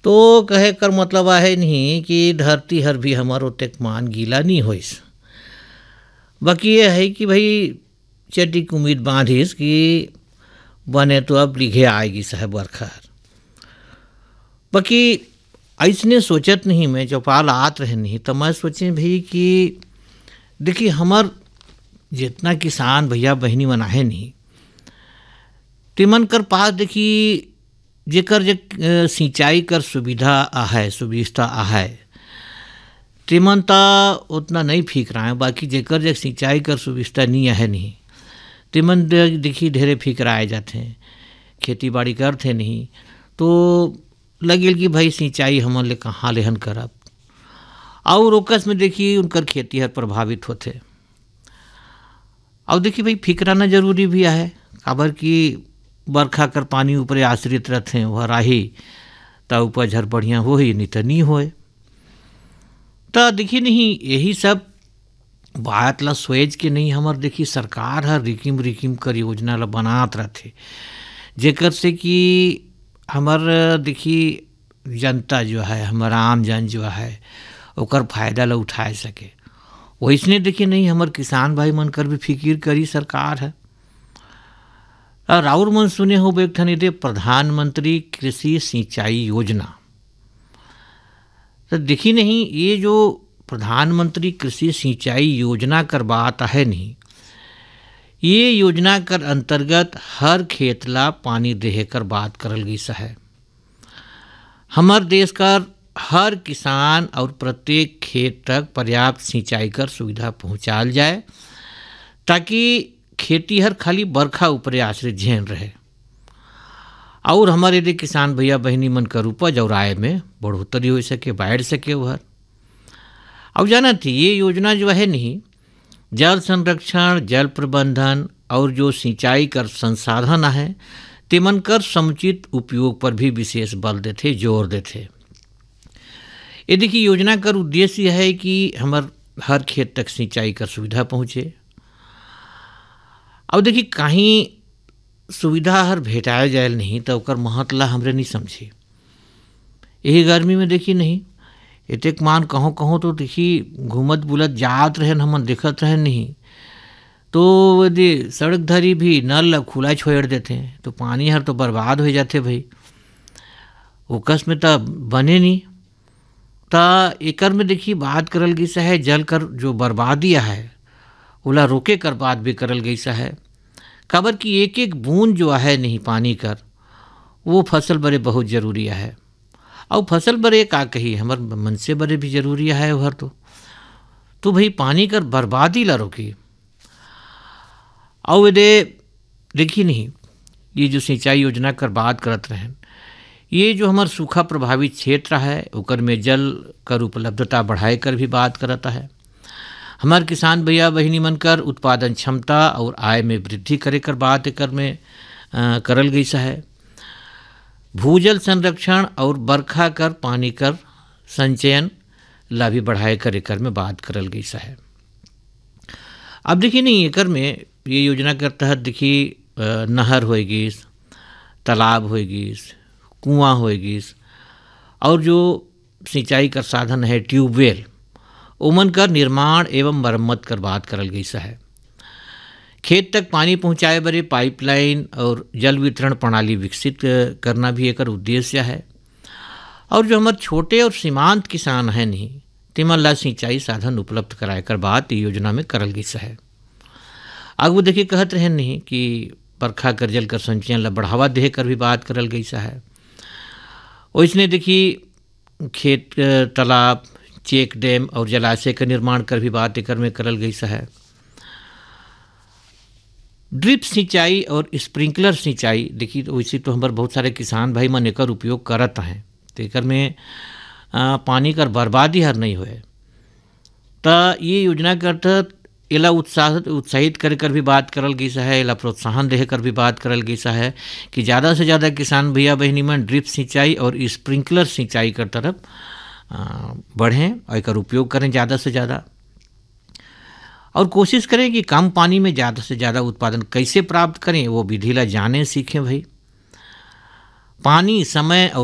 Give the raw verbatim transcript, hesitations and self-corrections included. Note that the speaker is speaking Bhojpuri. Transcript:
तो कहे कर मतलब आहे नहीं कि धरती हर भी हमार ओतेक मान गीला नहीं होइस। बाकी ये है कि भाई चटिक उम्मीद बांधिस कि बने तो अब लिखे आएगी साहब बरखा। बाकी ऐसने सोचत नहीं मैं चौपाल आत रहे नहीं तो मैं सोचे भाई कि देखिए हमार जितना किसान भैया बहनी मन आहे नहीं तिमन कर पास देखी जेकर जे अ, सिंचाई कर सुविधा आहे सुविस्ता आहे तिमन ता उतना नहीं फीक रहा है। बाकी जेकर जे सिंचाई कर सुविस्ता नहीं आहे नहीं तिमन दे- देखी ढेरे फिकराए जाते हैं, खेती बाड़ी करते नहीं तो लगे कि भाई सिंचाई हमन ले कहाँ लेहन करब और ओकस में देखिए उनकर खेती हर प्रभावित होते। और देखिए भाई फिकराना जरूरी भी है काबर कि बरखा कर पानी ऊपर आश्रित रहते हैं वह राही त उपज हर बढ़िया हो ही नहीं तो नहीं होए। तो देखिए नहीं यही सब बात ला सोच के नहीं हमार देखिए सरकार हर रिकिम रिकिम कर योजना ला बनात रहते जेकर से कि हमार देखिए जनता जो है हमारा आम जन जो है ओकर फायदा ला उठाए सके। वैसने देखिए नहीं हमार किसान भाई मन कर भी फिकिर करी सरकार है। और और मन सुने हो एक ठन दे प्रधानमंत्री कृषि सिंचाई योजना। तो देखी नहीं ये जो प्रधानमंत्री कृषि सिंचाई योजना कर बात है नहीं ये योजना कर अंतर्गत हर खेत ला पानी देहे कर बात करल गई है। हमार देश का हर किसान और प्रत्येक खेत तक पर्याप्त सिंचाई कर सुविधा पहुंचाल जाए ताकि खेती हर खाली बरखा ऊपर आश्रित झेल रहे और हमारे यदि किसान भैया बहनी मन कर उपज और आय में बढ़ोतरी हो सके बढ़ सके उधर। अब जाना थी ये योजना जो है नहीं जल संरक्षण जल प्रबंधन और जो सिंचाई कर संसाधन है तिमन कर समुचित उपयोग पर भी विशेष बल देते जोर देते। ये देखिए योजना कर उद्देश्य है कि हमार हर खेत तक सिंचाई कर सुविधा पहुँचे। अब देखिए कहीं सुविधा हर भेटाए जाए नहीं तो ओकर महत्ला हमरे नहीं समझे। यही गर्मी में देखी नहीं एतेक मान कहों कहों तो देखी घूमत बुलत जात रहे हमन देखत रहे नहीं तो यदि सड़क धरी भी नल ला खुला छोड़ देते हैं तो पानी हर तो बर्बाद हो जाते भाई ओकस में तो बने नहीं। ता एकर में देखी बात करल गई है जल कर जो बर्बादिया है ओला रोके कर बात भी करल गई है। खबर कि एक एक बूंद जो है नहीं पानी कर वो फसल बरे बहुत जरूरी है और फसल बरे का कही हमार मन से बरे भी जरूरी है उधर तो तो भाई पानी कर बर्बादी ला रोकी। और दे देखी नहीं ये जो सिंचाई योजना कर बात करत रहें ये जो हमार सूखा प्रभावित क्षेत्र है ओकर में जल कर उपलब्धता बढ़ाए कर भी बात करता है। हमार किसान भैया बहिनी मन कर उत्पादन क्षमता और आय में वृद्धि करे कर बात एकर में अ, करल गई है। भूजल संरक्षण और बरखा कर पानी कर संचयन ला भी बढ़ाए कर एकर में बात करल गई है। अब देखिए नहीं एकर में ये योजना के तहत देखिए अ, नहर होएगी तालाब होएगी कुआं होएगी और जो सिंचाई का साधन है ट्यूबवेल ओमन का निर्माण एवं मरम्मत कर बात करल गई है। खेत तक पानी पहुंचाए बरे पाइपलाइन और जल वितरण प्रणाली विकसित करना भी एक उद्देश्य है। और जो हमारे छोटे और सीमांत किसान हैं नहीं तिमन ला सिंचाई साधन उपलब्ध कराए कर बात योजना में करल गई है। आग वो देखिए कहत रहे नहीं कि बरखा कर जल कर संचयन ला बढ़ावा दे कर भी बात करल गई है। वैसने देखिए खेत तालाब चेक डैम और जलाशय का निर्माण कर भी बात एकर में करल गई है। ड्रिप सिंचाई और स्प्रिंकलर सिंचाई देखिए वैसे तो हमारे बहुत सारे किसान भाई मन एकर उपयोग करत हैं तो एकर में आ, पानी कर बर्बादी हर नहीं होए। तो ये योजना के तहत एला उत्साह उत्साहित कर कर भी बात करल गई है एला प्रोत्साहन दे कर भी बात करल गई है कि ज़्यादा से ज़्यादा किसान भैया बहनी मन ड्रिप सिंचाई और स्प्रिंकलर सिंचाई कर तरफ बढ़ें और एकर उपयोग करें ज़्यादा से ज़्यादा और कोशिश करें कि कम पानी में ज़्यादा से ज़्यादा उत्पादन कैसे प्राप्त करें वो विधि ला जानें सीखें भाई। पानी समय और